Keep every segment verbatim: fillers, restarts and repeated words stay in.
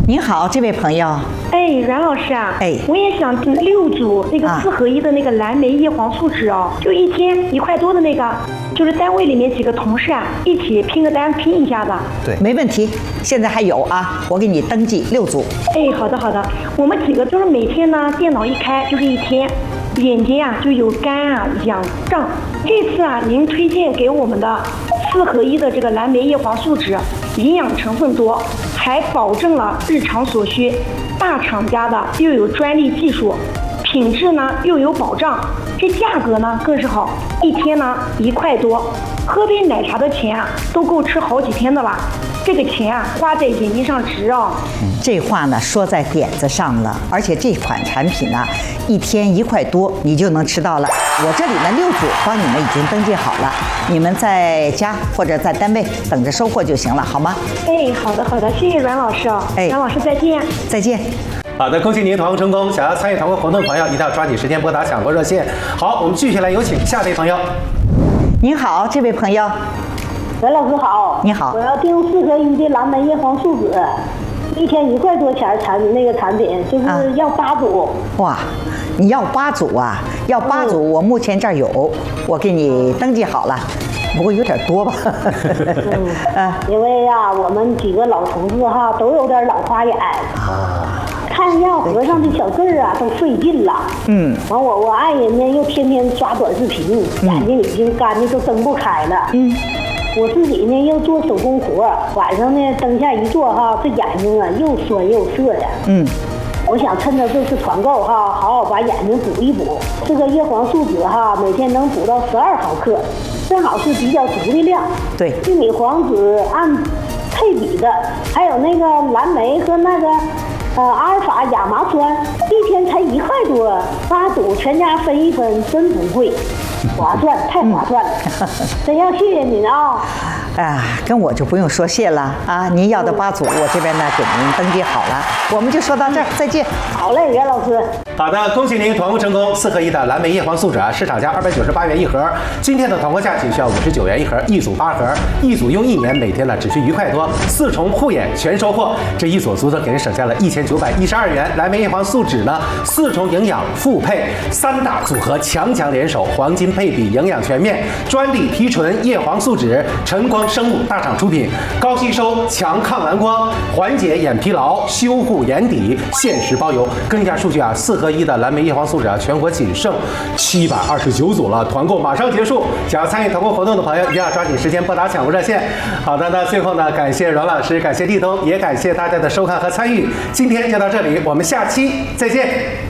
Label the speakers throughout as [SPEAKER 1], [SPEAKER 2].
[SPEAKER 1] 您好，这位朋友。
[SPEAKER 2] 哎，阮老师啊，
[SPEAKER 1] 哎，
[SPEAKER 2] 我也想订六组那个四合一的那个蓝莓叶黄素酯哦，就一天一块多的那个，就是单位里面几个同事啊一起拼个单拼一下子。
[SPEAKER 1] 对，没问题，现在还有啊，我给你登记六组。
[SPEAKER 2] 哎，好的好的，我们几个就是每天呢电脑一开就是一天，眼睛啊就有干啊痒胀。这次啊您推荐给我们的四合一的这个蓝莓叶黄素酯，营养成分多，还保证了日常所需，大厂家的又有专利技术，品质呢又有保障，这价格呢更是好，一天呢一块多，喝杯奶茶的钱啊都够吃好几天的了。这个钱啊花在眼睛上值啊、哦
[SPEAKER 1] 嗯！这话呢说在点子上了，而且这款产品呢，一天一块多你就能吃到了。我这里呢六组帮你们已经登记好了，你们在家或者在单位等着收货就行了，好吗？
[SPEAKER 2] 哎，好的好的，谢谢阮老师。哎，阮老师再见。
[SPEAKER 1] 再见。
[SPEAKER 3] 好的，恭喜您团购成功！想要参与团购活动的朋友，一定要抓紧时间拨打抢购热线。好，我们继续来有请下位朋友。
[SPEAKER 1] 您好，这位朋友。
[SPEAKER 4] 阮老师好，
[SPEAKER 1] 你好，
[SPEAKER 4] 我要订四合一的蓝莓叶黄素酯，一天一块多钱产那个产品，就是要八组。
[SPEAKER 1] 啊、哇，你要八组啊？要八组，嗯、我目前这儿有，我给你登记好了，不过有点多吧。
[SPEAKER 4] 嗯，啊、因为呀、啊，我们几个老同志哈都有点老花眼啊。看要合上这小字儿啊，都费劲了。嗯，完我我爱人呢又天天刷短视频，嗯、眼睛已经干的都睁不开了。嗯。我自己呢又做手工活，晚上呢灯下一坐哈，这眼睛啊又酸又涩呀。嗯，我想趁着这次团购哈，好好把眼睛补一补。这个叶黄素酯哈，每天能补到十二毫克，正好是比较足的量。
[SPEAKER 1] 对，
[SPEAKER 4] 玉米黄酯按配比的，还有那个蓝莓和那个呃阿尔法亚麻酸，一天才一块多，八组全家分一分，真不贵。划算，太划算了！嗯、真要谢谢您啊！
[SPEAKER 1] 啊，跟我就不用说谢了啊！您要的八组，我这边呢给您登记好了，我们就说到这儿，再见。
[SPEAKER 4] 好嘞，袁老师。
[SPEAKER 3] 好的，恭喜您团购成功，四合一的蓝莓叶黄素酯，市场价二百九十八元一盒，今天的团购价仅需要五十九元一盒，一组八盒，一组用一年，每天呢只需一块多，四重护眼全收获，这一所足足给人省下了一千九百一十二元。蓝莓叶黄素酯呢，四重营养复配，三大组合强强联手，黄金配比，营养全面，专利提纯叶黄素酯，晨光生物大厂出品，高吸收，强抗蓝光，缓解眼疲劳，修护眼底，限时包邮。更一下数据啊，四合一的蓝莓叶黄素酯啊，全国仅剩七百二十九组了，团购马上结束。想要参与团购活动的朋友，一定要抓紧时间拨打抢购热线。好的，那最后呢，感谢阮老师，感谢立冬，也感谢大家的收看和参与。今天就到这里，我们下期再见。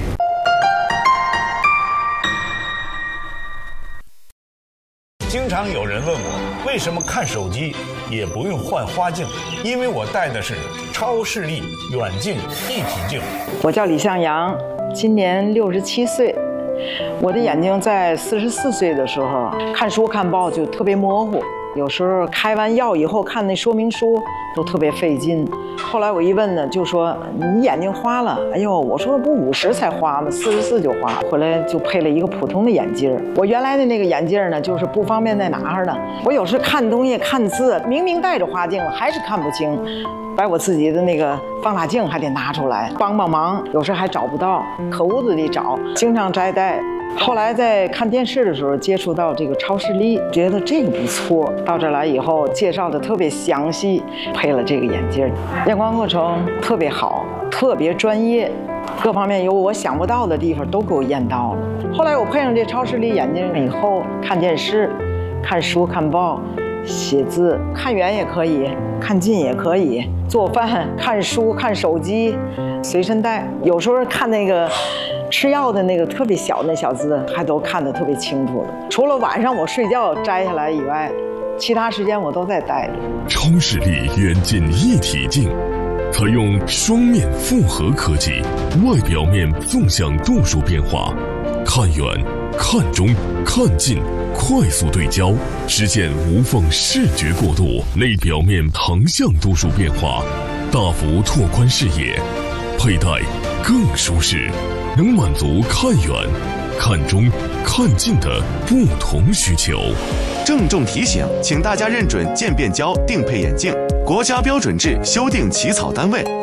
[SPEAKER 5] 经常有人问我，为什么看手机也不用换花镜？因为我戴的是超视力远近一体镜。
[SPEAKER 6] 我叫李向阳，今年六十七岁。我的眼睛在四十四岁的时候看书看报就特别模糊，有时候开完药以后看那说明书都特别费劲。后来我一问呢，就说你眼睛花了。哎呦，我说不五十才花吗？四十四就花。回来就配了一个普通的眼镜。我原来的那个眼镜呢，就是不方便在哪儿呢？我有时看东西看字，明明戴着花镜还是看不清，把我自己的那个放大镜还得拿出来帮帮忙，有时还找不到，可屋子里找，经常摘戴。后来在看电视的时候接触到这个超视力，觉得这个不错。到这来以后介绍的特别详细，配了这个眼镜，验光过程特别好，特别专业，各方面有我想不到的地方都给我验到了。后来我配上这超视力眼镜以后，看电视、看书、看报、写字，看远也可以，看近也可以，做饭、看书、看手机，随身带。有时候看那个吃药的那个特别小的那小字，还都看得特别清楚了。除了晚上我睡觉摘下来以外，其他时间我都在戴着。
[SPEAKER 7] 超视力远近一体镜，采用双面复合科技，外表面纵向度数变化，看远、看中、看近，快速对焦，实现无缝视觉过渡；内表面横向度数变化，大幅拓宽视野，佩戴更舒适，能满足看远、看中、看近的不同需求。
[SPEAKER 8] 郑重提醒，请大家认准渐变焦定配眼镜，国家标准制修订起草单位。